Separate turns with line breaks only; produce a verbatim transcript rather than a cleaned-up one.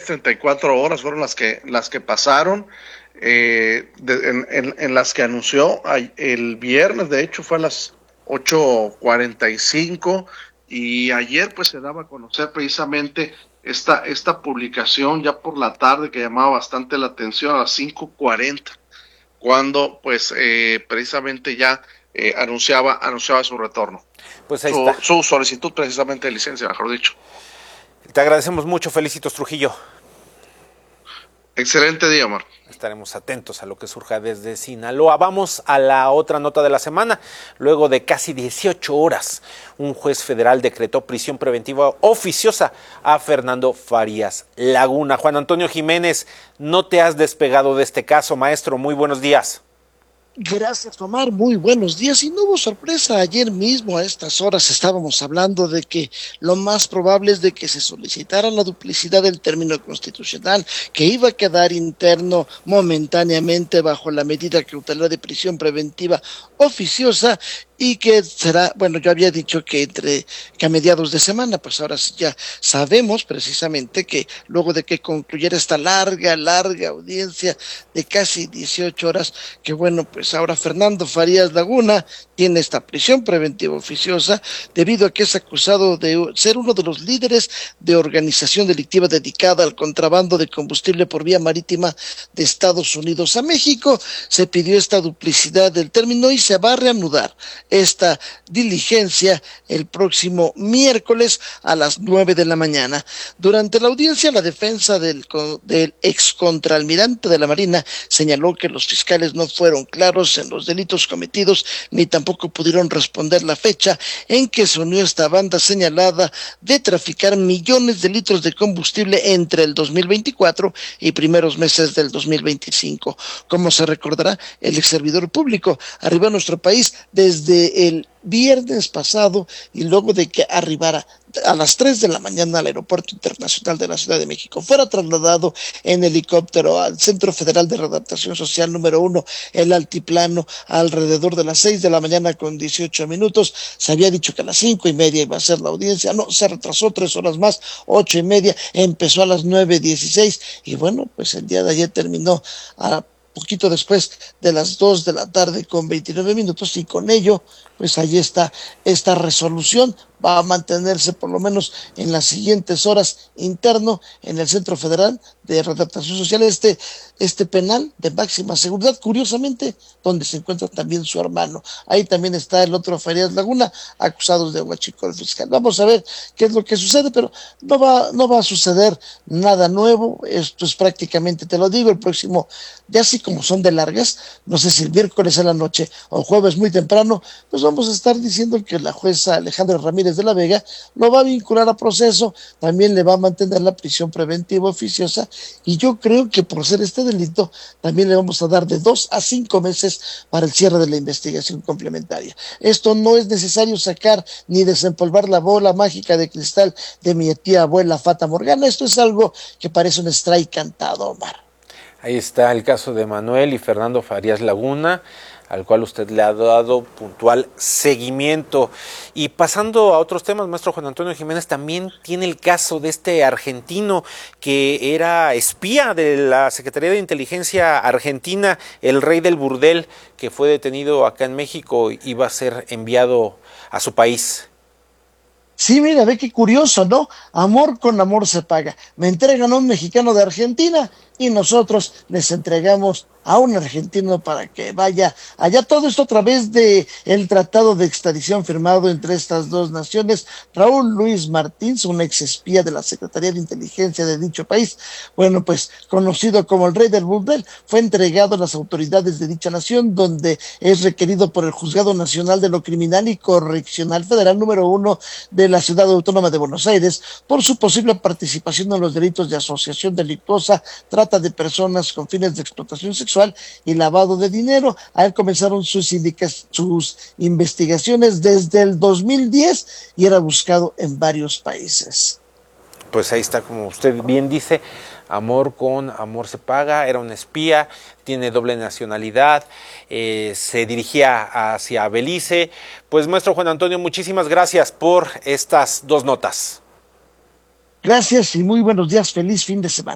treinta y cuatro horas fueron las que, las que pasaron, eh, de, en, en, en las que anunció el viernes, de hecho fue a las ocho cuarenta y cinco, y ayer pues se daba a conocer precisamente esta, esta publicación ya por la tarde que llamaba bastante la atención a las cinco cuarenta, cuando pues eh, precisamente ya eh, anunciaba, anunciaba su retorno.
Pues ahí
su,
está.
su solicitud precisamente de licencia, mejor dicho.
Te agradecemos mucho, Felicitos Trujillo.
Excelente día, Omar.
Estaremos atentos a lo que surja desde Sinaloa. Vamos a la otra nota de la semana. Luego de casi dieciocho horas, un juez federal decretó prisión preventiva oficiosa a Fernando Farías Laguna. Juan Antonio Jiménez, no te has despegado de este caso, maestro. Muy buenos días.
Gracias, Omar. Muy buenos días. Y no hubo sorpresa. Ayer mismo a estas horas estábamos hablando de que lo más probable es de que se solicitara la duplicidad del término constitucional, que iba a quedar interno momentáneamente bajo la medida cautelar de prisión preventiva oficiosa, y que será, bueno, yo había dicho que entre que a mediados de semana, pues ahora sí ya sabemos precisamente que luego de que concluyera esta larga, larga audiencia de casi dieciocho horas, que bueno, pues ahora Fernando Farías Laguna tiene esta prisión preventiva oficiosa debido a que es acusado de ser uno de los líderes de organización delictiva dedicada al contrabando de combustible por vía marítima de Estados Unidos a México. Se pidió esta duplicidad del término y se va a reanudar esta diligencia el próximo miércoles a las nueve de la mañana. Durante la audiencia, la defensa del, del excontraalmirante de la Marina señaló que los fiscales no fueron claros en los delitos cometidos, ni tampoco pudieron responder la fecha en que se unió esta banda señalada de traficar millones de litros de combustible entre el dos mil veinticuatro y primeros meses del dos mil veinticinco. Como se recordará, el ex servidor público arribó a nuestro país desde el viernes pasado y luego de que arribara a las tres de la mañana al Aeropuerto Internacional de la Ciudad de México, fuera trasladado en helicóptero al Centro Federal de Readaptación Social número uno, el Altiplano, alrededor de las seis de la mañana con dieciocho minutos. Se había dicho que a las cinco y media iba a ser la audiencia, no, se retrasó tres horas más, ocho y media, empezó a las nueve dieciséis y bueno, pues el día de ayer terminó a poquito después de las dos de la tarde con veintinueve minutos, y con ello pues ahí está esta resolución. Va a mantenerse por lo menos en las siguientes horas interno en el Centro Federal de Readaptación Social, este, este penal de máxima seguridad, curiosamente, donde se encuentra también su hermano. Ahí también está el otro Farías Laguna, acusados de huachicol fiscal. Vamos a ver qué es lo que sucede, pero no va, no va a suceder nada nuevo. Esto es prácticamente, te lo digo, el próximo, ya así como son de largas, no sé si el miércoles en la noche o jueves muy temprano, pues vamos a estar diciendo que la jueza Alejandra Ramírez de la Vega lo va a vincular a proceso, también le va a mantener la prisión preventiva oficiosa, y yo creo que por ser este delito también le vamos a dar de dos a cinco meses para el cierre de la investigación complementaria. Esto no es necesario sacar ni desempolvar la bola mágica de cristal de mi tía abuela Fata Morgana. Esto es algo que parece un strike cantado, Omar.
Ahí está el caso de Manuel y Fernando Farías Laguna, al cual usted le ha dado puntual seguimiento. Y pasando a otros temas, maestro Juan Antonio Jiménez, también tiene el caso de este argentino que era espía de la Secretaría de Inteligencia Argentina, el rey del burdel, que fue detenido acá en México y iba a ser enviado a su país.
Sí, mira, ve qué curioso, ¿no? Amor con amor se paga. Me entregan a un mexicano de Argentina y nosotros les entregamos a un argentino para que vaya allá. Todo esto a través de el tratado de extradición firmado entre estas dos naciones. Raúl Luis Martins, un ex espía de la Secretaría de Inteligencia de dicho país, bueno, pues conocido como el rey del burdel, fue entregado a las autoridades de dicha nación, donde es requerido por el Juzgado Nacional de lo Criminal y Correccional Federal número uno de la Ciudad Autónoma de Buenos Aires por su posible participación en los delitos de asociación delictuosa, trata de personas con fines de explotación sexual y lavado de dinero. A él comenzaron sus, sus investigaciones desde el dos mil diez y era buscado en varios países.
Pues ahí está, como usted bien dice, amor con amor se paga. Era un espía, tiene doble nacionalidad, eh, se dirigía hacia Belice. Pues maestro Juan Antonio, muchísimas gracias por estas dos notas.
Gracias y muy buenos días, feliz fin de semana.